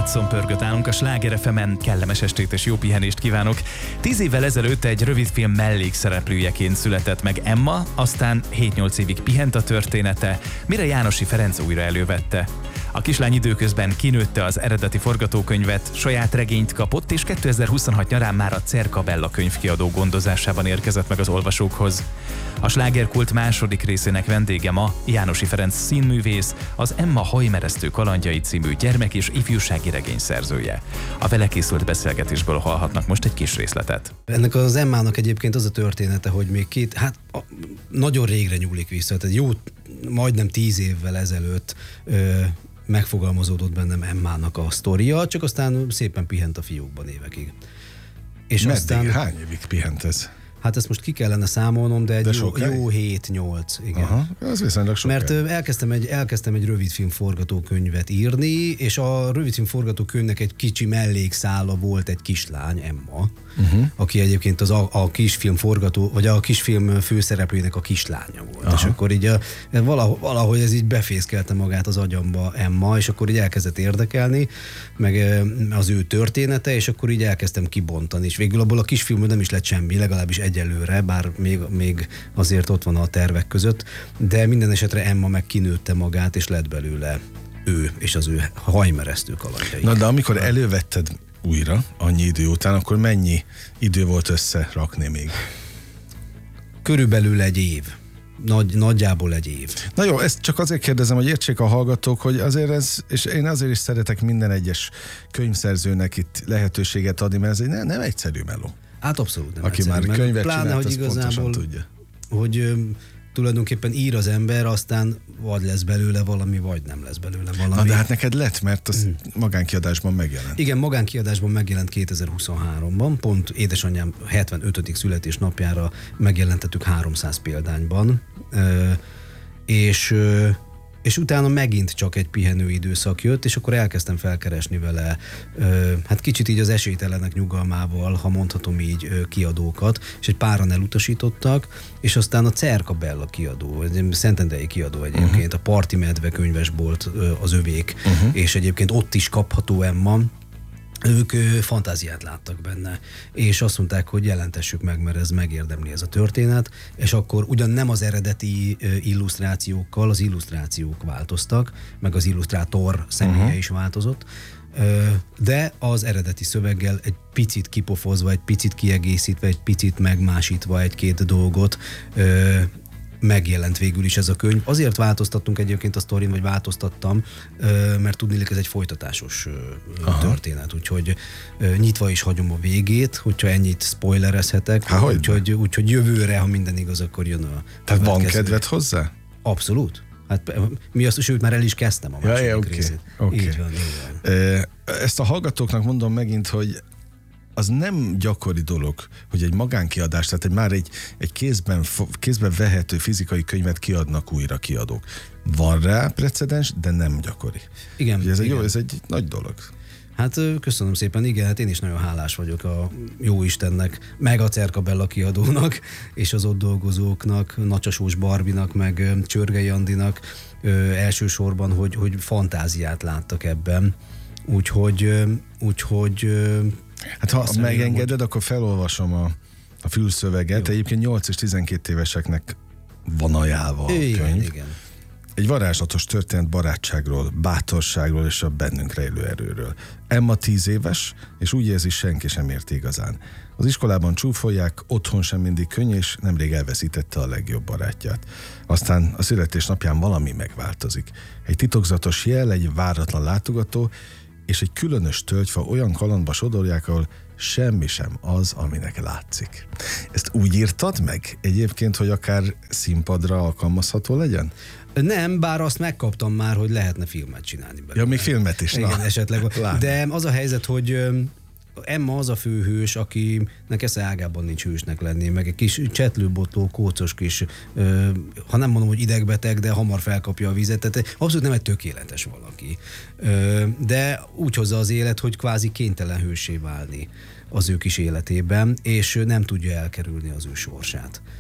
játszom pörgött állunk a Sláger FM-en, kellemes estét és jó pihenést kívánok. 10 évvel ezelőtt egy rövidfilm mellékszereplőjeként született meg Emma, aztán 7-8 évig pihent a története, mire Jánosi Ferenc újra elővette. A kislány időközben kinőtte az eredeti forgatókönyvet, saját regényt kapott, és 2026 nyarán már a Cerka Bella könyvkiadó gondozásában érkezett meg az olvasókhoz. A Slágerkult második részének vendége ma Jánosi Ferenc színművész, az Emma hajmeresztő kalandjai című gyermek- és ifjúsági regény szerzője. A vele készült beszélgetésből hallhatnak most egy kis részletet. Ennek az Emmának egyébként az a története, hogy még nagyon régre nyúlik vissza, tehát jó, majdnem 10 évvel ezelőtt megfogalmazódott bennem Emmának a sztoria, csak aztán szépen pihent a fiókban évekig. És meddig, aztán hány évig pihent ez? Hát ezt most ki kellene számolnom, de egy jó 7-8, igen. Aha, az viszonylag sok. Mert elkezdtem egy rövidfilm forgatókönyvet írni, és a rövidfilm forgatókönyvnek egy kicsi mellékszála volt egy kislány, Emma, aki egyébként a kisfilm forgató, vagy a kisfilm főszereplőjének a kislánya volt. Aha. És akkor így valahogy ez így befészkelte magát az agyamba Emma, és akkor így elkezdett érdekelni, meg az ő története, és akkor így elkezdtem kibontani, és végül abból a kisfilmről nem is lett semmi, legalábbis egyelőre, bár még azért ott van a tervek között, de minden esetre Emma meg kinőtte magát, és lett belőle ő, és az ő hajmeresztő kalandjai. Na de amikor elővetted újra, annyi idő után, akkor mennyi idő volt összerakni még? Körülbelül egy év. Nagyjából egy év. Na jó, ezt csak azért kérdezem, hogy értsék a hallgatók, hogy azért ez, és én azért is szeretek minden egyes könyvszerzőnek itt lehetőséget adni, mert ez egy nem egyszerű meló. Hát abszolút nem. Aki egyszerű, már könyvet pláne, csinált, hogy az pontosan tudja. Hogy tulajdonképpen ír az ember, aztán vagy lesz belőle valami, vagy nem lesz belőle valami. Na de hát neked lett, mert az magánkiadásban megjelent. Igen, magánkiadásban megjelent 2023-ban, pont édesanyám 75. születésnapjára megjelentettük 300 példányban, és utána megint csak egy pihenő időszak jött, és akkor elkezdtem felkeresni vele, hát kicsit így az esélytelenek nyugalmával, ha mondhatom így, kiadókat, és egy páran elutasítottak, és aztán a Cerka Bella kiadó, egy szentendrei kiadó egyébként, a Parti Medve könyvesbolt az övék, és egyébként ott is kapható Emma, ők fantáziát láttak benne, és azt mondták, hogy jelentessük meg, mert ez megérdemli ez a történet, és akkor ugyan nem az eredeti illusztrációkkal, az illusztrációk változtak, meg az illusztrátor személye is változott, de az eredeti szöveggel egy picit kipofozva, egy picit kiegészítve, egy picit megmásítva egy-két dolgot, megjelent végül is ez a könyv. Azért változtattunk egyébként a sztorin, vagy változtattam, mert tudniillik ez egy folytatásos történet, úgyhogy nyitva is hagyom a végét, hogyha ennyit spoilerezhetek, úgyhogy jövőre, ha minden igaz, akkor jön a Tehát van kedved hozzá? Abszolút. Hát sőt, már el is kezdtem a második részét. Okay. Így van. Ezt a hallgatóknak mondom megint, hogy az nem gyakori dolog, hogy egy magánkiadás, tehát már egy kézben vehető fizikai könyvet kiadnak újra kiadók. Van rá precedens, de nem gyakori. Igen. Ez egy nagy dolog. Hát köszönöm szépen, igen, hát én is nagyon hálás vagyok a Jóistennek, meg a Cerka Bella kiadónak, és az ott dolgozóknak, Nacsasós Barbinak, meg Csörgei Andinak elsősorban, hogy fantáziát láttak ebben. Úgyhogy hát ha megengeded, akkor felolvasom a fülszöveget. Egyébként 8 és 12 éveseknek van ajánlva a könyv. Igen. Egy varázslatos történet barátságról, bátorságról és a bennünk rejlő erőről. Emma 10 éves, és úgy érzi, senki sem érti igazán. Az iskolában csúfolják, otthon sem mindig könnyű, és nemrég elveszítette a legjobb barátját. Aztán a születésnapján valami megváltozik. Egy titokzatos jel, egy váratlan látogató, és egy különös tölgyfa olyan kalandba sodorják, ahol semmi sem az, aminek látszik. Ezt úgy írtad meg egyébként, hogy akár színpadra alkalmazható legyen? Nem, bár azt megkaptam már, hogy lehetne filmet csinálni belőle. Ja, még filmet is. Igen, esetleg. De az a helyzet, hogy Emma az a főhős, akinek esze ágában nincs hősnek lenni, meg egy kis csetlőbotló, kócos kis, ha nem mondom, hogy idegbeteg, de hamar felkapja a vizet, tehát abszolút nem egy tökéletes valaki. De úgy hozza az élet, hogy kvázi kénytelen hőssé válni az ő kis életében, és nem tudja elkerülni az ő sorsát.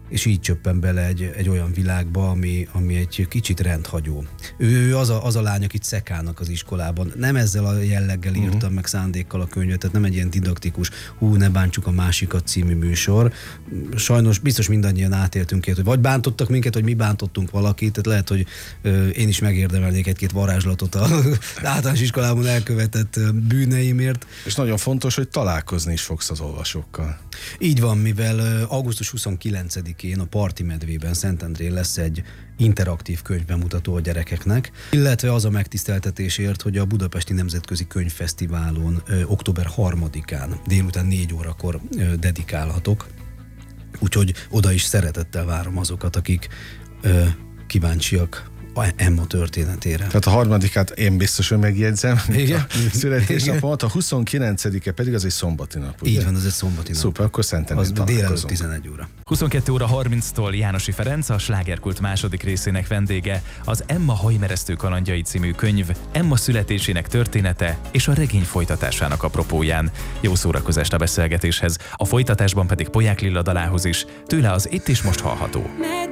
és így csöppen bele egy olyan világba, ami egy kicsit rendhagyó. Ő az a lány, akit szekálnak az iskolában. Nem ezzel a jelleggel írtam meg szándékkal a könyvet, tehát nem egy ilyen didaktikus, ne bántsuk a másikat című műsor. Sajnos biztos mindannyian átéltünk ilyet, hogy vagy bántottak minket, vagy mi bántottunk valakit, tehát lehet, hogy én is megérdemelnék egy-két varázslatot az általános iskolában elkövetett bűneimért. És nagyon fontos, hogy találkozni is fogsz az olvasókkal. Így van, mivel augusztus 29-én a Parti Medvében, Szentendrén lesz egy interaktív könyvbemutató a gyerekeknek, illetve az a megtiszteltetésért, hogy a Budapesti Nemzetközi Könyvfesztiválon október 3-án délután 4 órakor dedikálhatok. Úgyhogy oda is szeretettel várom azokat, akik kíváncsiak Emma történetére. Tehát a 3-át én biztos, hogy megjegyzem. Igen? Születésnapomat, a 29-e pedig az egy szombati nap, ugye? Így van, az egy szombati nap. Szuper, akkor Szentendrén találkozunk. Délelőtt 11 óra. 22 óra 30-tól Jánosi Ferenc, a Slágerkult második részének vendége, az Emma hajmeresztő kalandjai című könyv, Emma születésének története és a regény folytatásának apropóján. Jó szórakozást a beszélgetéshez, a folytatásban pedig Poják Lilla dalához is, tőle az Itt és Most hallható.